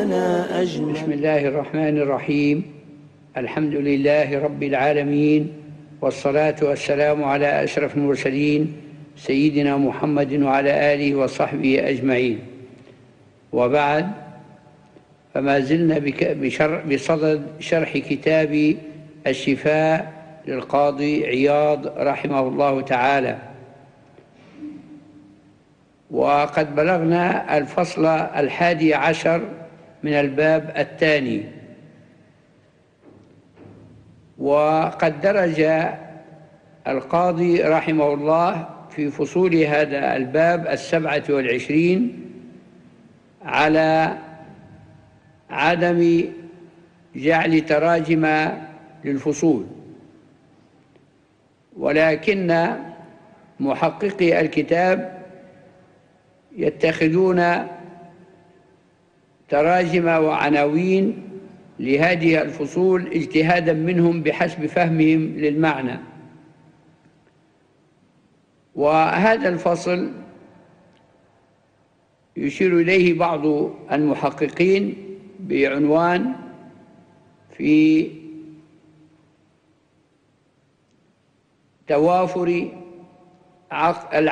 لنا أجمل. بسم الله الرحمن الرحيم. الحمد لله رب العالمين، والصلاة والسلام على أشرف المرسلين سيدنا محمد وعلى آله وصحبه أجمعين. وبعد، فما زلنا بصدد شرح كتاب الشفاء للقاضي عياض رحمه الله تعالى، وقد بلغنا الفصل 11 من الباب الثاني، وقد درج القاضي رحمه الله في فصول هذا الباب 27 على عدم جعل تراجم للفصول، ولكن محققي الكتاب يتخذون تراجم وعناوين لهذه الفصول اجتهادا منهم بحسب فهمهم للمعنى. وهذا الفصل يشير إليه بعض المحققين بعنوان في توافر